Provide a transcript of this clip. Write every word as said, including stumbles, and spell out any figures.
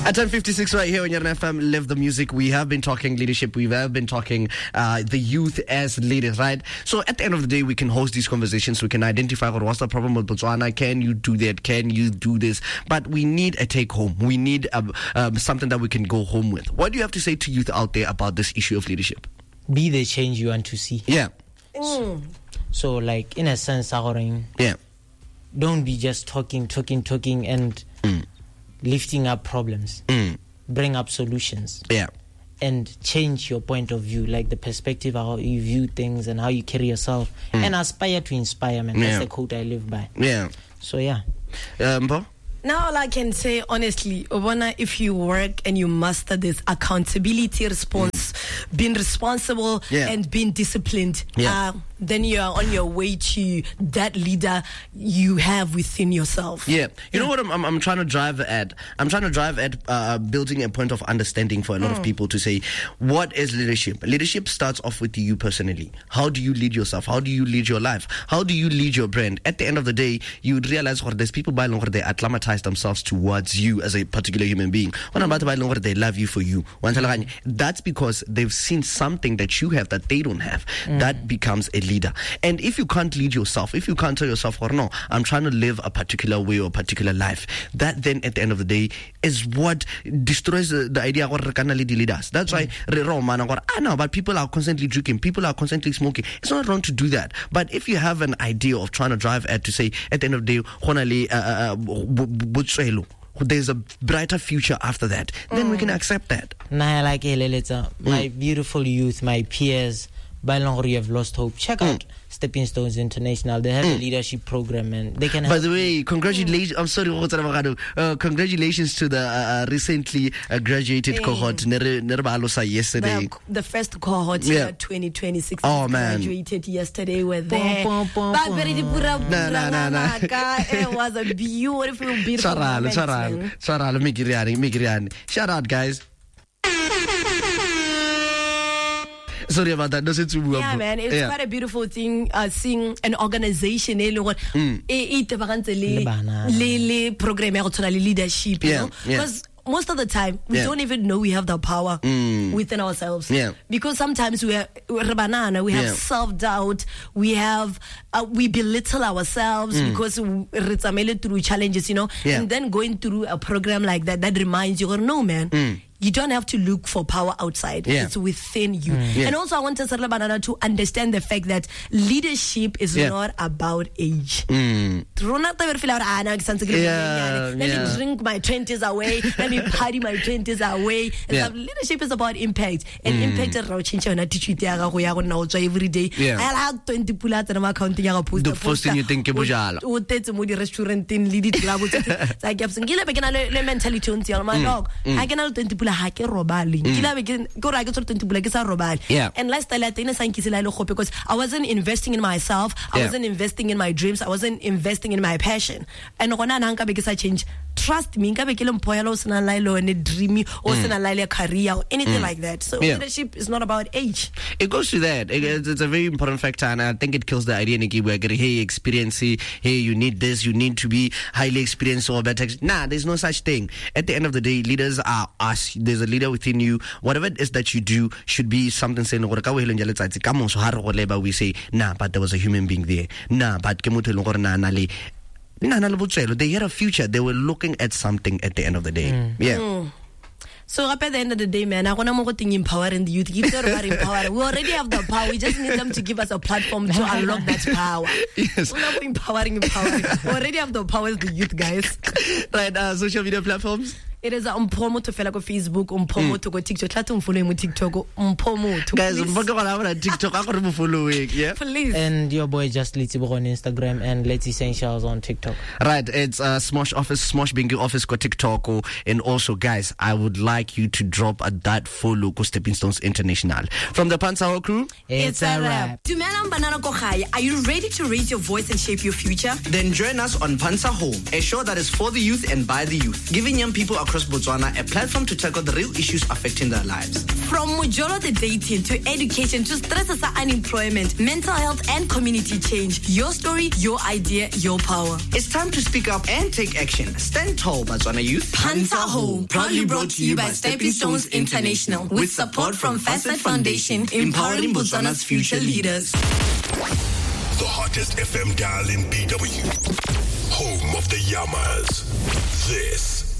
At ten fifty-six right here on your F M, Live the Music. We have been talking leadership. We have been talking uh, the youth as leaders, right? So at the end of the day, we can host these conversations. We can identify what's the problem with Botswana. Can you do that? Can you do this? But we need a take home. We need um, um, something that we can go home with. What do you have to say to youth out there about this issue of leadership? Be the change you want to see. Yeah. Mm. So, like, in a sense, yeah. Don't be just talking, talking, talking, and mm. lifting up problems. Mm. Bring up solutions. Yeah. And change your point of view, like the perspective how you view things and how you carry yourself, mm. and aspire to inspire, man. That's yeah. the quote I live by. Yeah. So, yeah. Um, Bo? Now, all I can say, honestly, Obana, if you work and you master this accountability response, mm. being responsible yeah. and being disciplined, yeah. uh, then you are on your way to that leader you have within yourself. Yeah. You yeah. know what I'm, I'm I'm trying to drive at? I'm trying to drive at uh, building a point of understanding for a lot mm. of people to say, what is leadership? Leadership starts off with you personally. How do you lead yourself? How do you lead your life? How do you lead your brand? At the end of the day, you would realize where there's people by longer they acclimatize themselves towards you as a particular human being. When about by longer they love you for you. That's because they've seen something that you have that they don't have. Mm. That becomes a leader. And if you can't lead yourself, if you can't tell yourself, or no, I'm trying to live a particular way or a particular life, that then at the end of the day is what destroys the, the idea of leaders. That's why mm. I know, but people are constantly drinking, people are constantly smoking. It's not wrong to do that. But if you have an idea of trying to drive at to say at the end of the day, uh, uh, there's a brighter future after that, then mm. we can accept that. Nah, like mm. my beautiful youth, my peers, by long you have lost hope. Check mm. out Stepping Stones International. They have mm. a leadership program and they can help. By the way, congratulations. Mm. I'm sorry, uh, congratulations to the uh, recently uh, graduated hey. cohort yesterday. The, the first cohort yeah. here, twenty twenty-six, oh, man. graduated yesterday. We're there. Bum, bum, bum, bum. Nah, nah, nah, nah. It was a beautiful, beautiful Charal, moment. Charal, Charal, Migiriani, Migiriani. Shout out, guys. Sorry about that. Yeah, man, it's yeah. quite a beautiful thing uh, seeing an organization e le le program ya leadership, you yeah, know, because yeah. most of the time we yeah. don't even know we have the power mm. within ourselves. Yeah. Because sometimes we are banana, we have yeah. self-doubt, we have uh, we belittle ourselves mm. because we through challenges, you know, yeah. and then going through a program like that that reminds you, no, man. Mm. You don't have to look for power outside. Yeah. It's within you. Mm. Yeah. And also I want us to understand the fact that leadership is yeah. not about age. Mm. Yeah. Let yeah. me drink my twenties away. Let me party my twenties away. Yeah. Leadership is about impact. And mm. impact is change your attitude every day. Yeah. I have twenty pullets and I'm accounting a post. The first thing you think is Bujala. That's the restaurant in Lidi Club. I get some mentality on my dog. I can twenty pullets. Ha ke robali kila be ke go ra ke tsotse ntibula ke sa robali and lifestyle at ina sankisela le go because I wasn't investing in myself, I yeah. wasn't investing in my dreams, I wasn't investing in my passion, and gona na nka be ke sa change. Trust me, nka be ke le mpoyalo sena lailo ne dreamy or sena lailo career or anything mm. like that. So yeah. leadership is not about age. It goes to that. It, it's, it's a very important factor, and I think it kills the idea Nikki where hey experience, hey you need this, you need to be highly experienced or better. Nah, there's no such thing. At the end of the day, leaders are us. There's a leader within you. Whatever it is that you do should be something saying, we say, nah, but there was a human being there. Nah, but they had a future. They were looking at something at the end of the day. Mm. Yeah. Mm. So at the end of the day, man, I want to empowering the youth. Give them empower. We already have the power. We just need them to give us a platform to unlock that power. Yes. We're not empowering, empowering. We already have the power as the youth, guys. Right. Uh, social media platforms. It is um promo to fela go Facebook, um promo to go TikTok. Tla to follow me TikTok, um promo to. Guys, um go on TikTok. I got following, yeah. Please. And your boy just Litibo on Instagram and Let's Essentials on TikTok. Right, it's uh, Smosh Office, Smosh Bingi Office go TikTok, oh, and also guys, I would like you to drop a that follow go Stepping Stones International from the Pansaho crew. It's, it's a wrap. Dumelang banana kohai. Are you ready to raise your voice and shape your future? Then join us on Pansaho, a show that is for the youth and by the youth, giving young people a across Botswana a platform to tackle the real issues affecting their lives. From Mojolo the dating to education to stress as unemployment, mental health and community change. Your story, your idea, your power. It's time to speak up and take action. Stand tall, Botswana youth. Panta Ho, proudly brought to you by Stepping Stones International with support from Facet Foundation, empowering Botswana's future leaders. The hottest F M dial in B W, home of the Yamas. This